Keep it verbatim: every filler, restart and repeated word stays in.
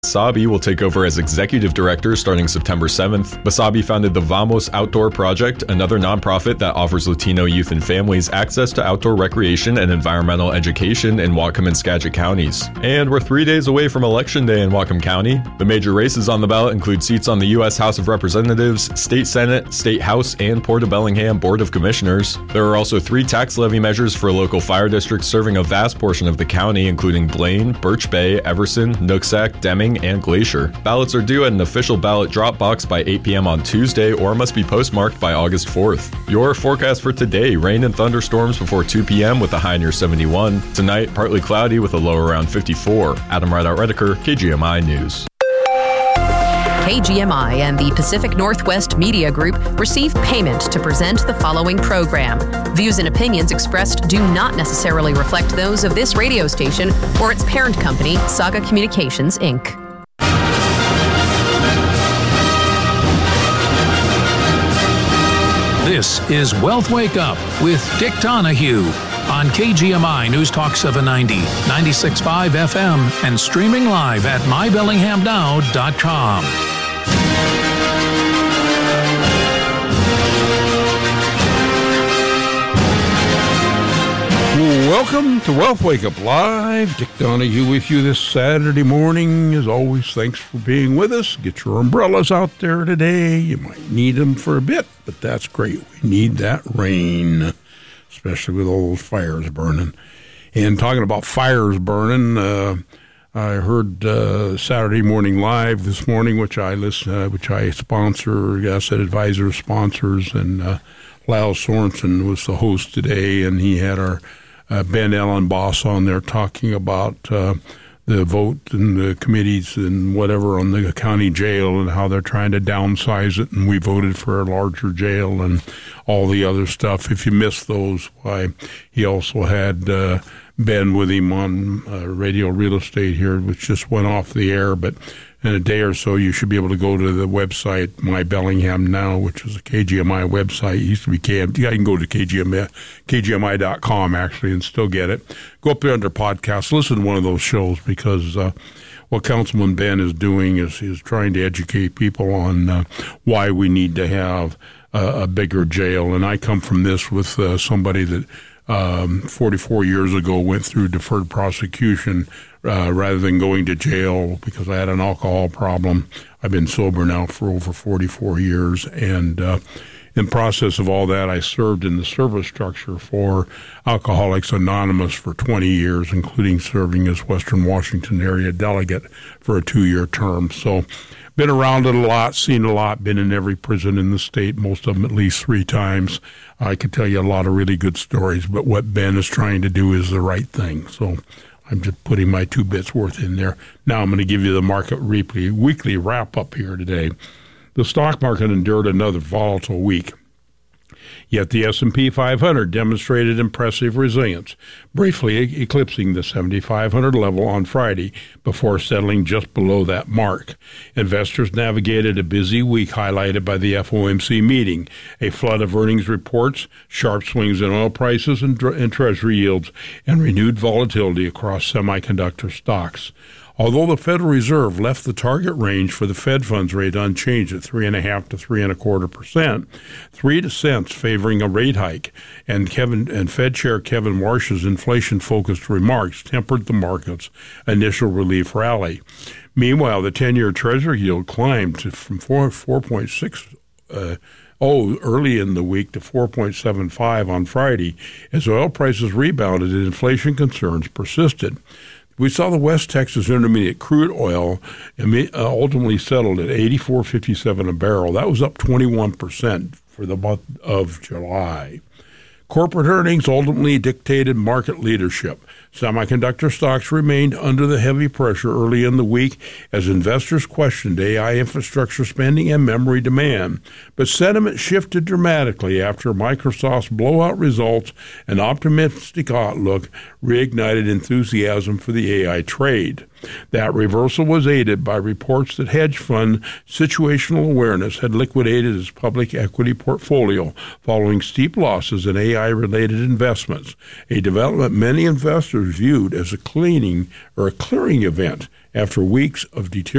Basabi will take over as executive director starting September seventh. Basabi founded the Vamos Outdoor Project, another nonprofit that offers Latino youth and families access to outdoor recreation and environmental education in Whatcom and Skagit counties. And we're three days away from Election Day in Whatcom County. The major races on the ballot include seats on the U S House of Representatives, State Senate, State House, and Port of Bellingham Board of Commissioners. There are also three tax levy measures for local fire districts serving a vast portion of the county, including Blaine, Birch Bay, Everson, Nooksack, Deming, and Glacier. Ballots are due at an official ballot drop box by eight p.m. on Tuesday or must be postmarked by August fourth. Your forecast for today: rain and thunderstorms before two p.m. with a high near seventy-one. Tonight, partly cloudy with a low around fifty-four. Adam Rideout-Redeker, K G M I News. K G M I and the Pacific Northwest Media Group receive payment to present the following program. Views and opinions expressed do not necessarily reflect those of this radio station or its parent company, Saga Communications, Incorporated. This is Wealth Wake Up with Dick Donahue on K G M I News Talk seven ninety, ninety-six point five F M, and streaming live at my bellingham now dot com. Welcome to Wealth Wake Up Live. Dick Donahue with you this Saturday morning. As always, thanks for being with us. Get your umbrellas out there today. You might need them for a bit, but that's great. We need that rain, especially with all those fires burning. And talking about fires burning, uh, I heard uh, Saturday Morning Live this morning, which I listen, uh, which I sponsor, Asset Advisor sponsors, and uh, Lyle Sorensen was the host today, and he had our Uh, Ben Ellenboss on there talking about uh, the vote and the committees and whatever on the county jail and how they're trying to downsize it, and we voted for a larger jail and all the other stuff. If you missed those, why, he also had uh, Ben with him on uh, Radio Real Estate here, which just went off the air, but in a day or so, you should be able to go to the website, My Bellingham Now, which is a K G M I website. It used to be K M. Yeah, you can go to K G M I, K G M I dot com, actually, and still get it. Go up there under podcasts. Listen to one of those shows, because uh, what Councilman Ben is doing is is trying to educate people on uh, why we need to have uh, a bigger jail. And I come from this with uh, somebody that um, forty-four years ago went through deferred prosecution Uh, rather than going to jail because I had an alcohol problem. I've been sober now for over forty-four years, and uh, in process of all that, I served in the service structure for Alcoholics Anonymous for twenty years, including serving as Western Washington area delegate for a two-year term. So been around it a lot, seen a lot, been in every prison in the state, most of them at least three times. I could tell you a lot of really good stories, but what Ben is trying to do is the right thing. So I'm just putting my two bits worth in there. Now I'm going to give you the market weekly, weekly wrap-up here today. The stock market endured another volatile week, yet the S and P five hundred demonstrated impressive resilience, briefly eclipsing the seventy-five hundred level on Friday before settling just below that mark. Investors navigated a busy week highlighted by the F O M C meeting, a flood of earnings reports, sharp swings in oil prices and, and treasury yields, and renewed volatility across semiconductor stocks. Although the Federal Reserve left the target range for the Fed funds rate unchanged at three and a half to three and a quarter percent, three cents favoring a rate hike, and Kevin and Fed Chair Kevin Warsh's inflation-focused remarks tempered the market's initial relief rally. Meanwhile, the ten-year Treasury yield climbed to, from four point six uh, oh early in the week to four point seven five on Friday as oil prices rebounded and inflation concerns persisted. We saw the West Texas Intermediate crude oil ultimately settled at eighty-four fifty-seven a barrel. That was up twenty-one percent for the month of July. Corporate earnings ultimately dictated market leadership. Semiconductor stocks remained under the heavy pressure early in the week as investors questioned A I infrastructure spending and memory demand. But sentiment shifted dramatically after Microsoft's blowout results and optimistic outlook reignited enthusiasm for the A I trade. That reversal was aided by reports that hedge fund Situational Awareness had liquidated its public equity portfolio following steep losses in A I-related investments, a development many investors viewed as a cleaning or a clearing event after weeks of deterioration.